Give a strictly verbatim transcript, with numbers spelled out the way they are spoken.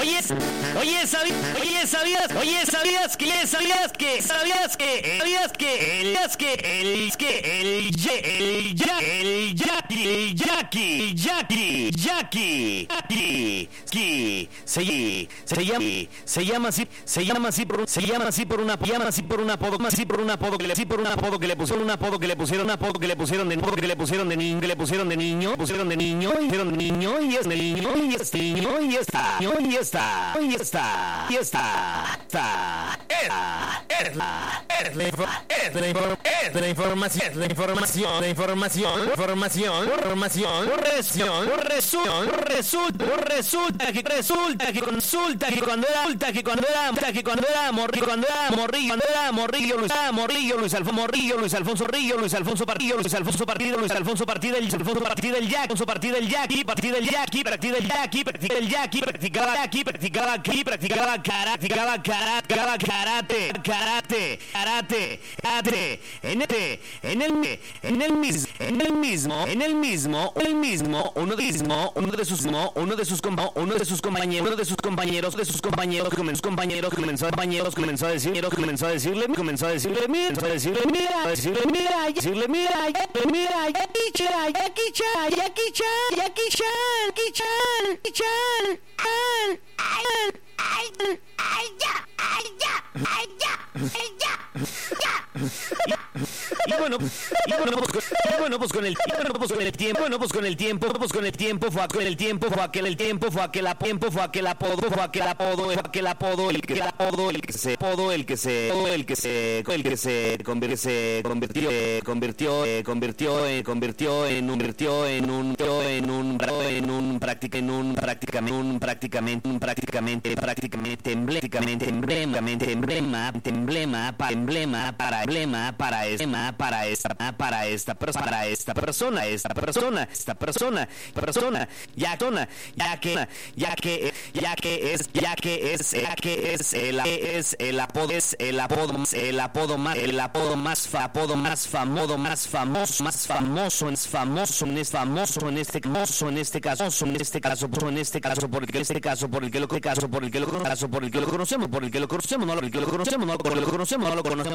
Oye, oye, sabías, oye, sabías, oye, sabías que, sabías que, sabías que, sabías que, el, que, el, que, el, el, ya, el, Jackie, el Jackie, el Jackie, Jackie, Jackie, Jackie, se, se llama, se llama así, se llama así por, se llama así por una, llama así por un apodo, así por un apodo que le, así por un apodo que le pusieron, un apodo que le pusieron, un apodo que le pusieron de, que le pusieron de niño, que le pusieron de niño, pusieron de niño, pusieron de niño y es de niño y es niño y está, y está, y está, y está, está, es la, es la, es la información, la información, la información, información, información, información, resulta, resulta, resulta que resulta que consulta que cuando era, que cuando era, que cuando era morrillo, cuando era morrillo, cuando era morrillo, Luis, morrillo, Luis Alfonso Morrillo, Luis Alfonso Rillo, Luis Alfonso Partido, Luis Alfonso Partido, Luis Alfonso Partido, Luis Alfonso Partido del Jack, Alfonso Partido del Jackie, Partido del Jackie, Partido del Jackie, Partido del Jackie, practicaba Jackie, practicaba aquí, practicaba karate, practicaba karate, karate, karate, karate, en el, en el, en el mismo, en el mismo, en el mismo, el mismo, uno de mismo, uno de sus, uno de sus uno de sus compañeros, uno de sus compañeros, de sus compañeros, comenzó compañeros, comenzó compañeros, comenzó a decir, comenzó a decirle, comenzó a decirle, comenzó a decirle, mira, decirle, mira, decirle, mira, mira, Jackie Chan, Jackie Chan, Jackie Chan, Jackie Chan, Jackie Chan, Jackie Chan, ay, ay, ay, ay, ya, ay, ya, ay, ya, ay, ya, ya. Y bueno, y bueno, pues, y bueno, pues con el tiempo, pues con el tiempo, bueno, pues con el tiempo, pues con el tiempo, fue aquel el tiempo, fue aquel el tiempo, fue aquel el tiempo, fue aquel apodo, fue aquel apodo, fue aquel apodo, el que el apodo, el que se apodo, el que se, el que se, el que se convirtió, se convirtió, convirtió, convirtió, convirtió en un, convirtió en un, en un, en un práctica, en un prácticamente, un prácticamente, un prácticamente, prácticamente, emblemáticamente, emblemáticamente, emblema, emblema, para emblema, para emblema, para esma, para esta, para esta persona, para esta persona, esta persona, esta persona, persona, ya tona, ya que, ya que, ya que es, ya que es, ya que es el, es el apodo, es el apodo, el apodo más, el apodo más, apodo más famoso, más famoso, más famoso, es famoso, es famoso en este caso, en este caso, en este caso, en este caso, porque este caso, por el que lo caso, por el que lo caso, por el que lo conocemos, por el que lo conocemos, no por el que lo conocemos, no lo conocemos, no lo conocemos.